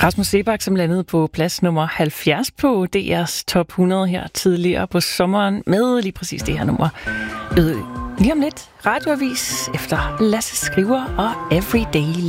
Rasmus Seebach, som landede på plads nummer 70 på DR's top 100 her tidligere på sommeren med lige præcis det her nummer. Lige om lidt radioavis efter Lasse Skriver og Everyday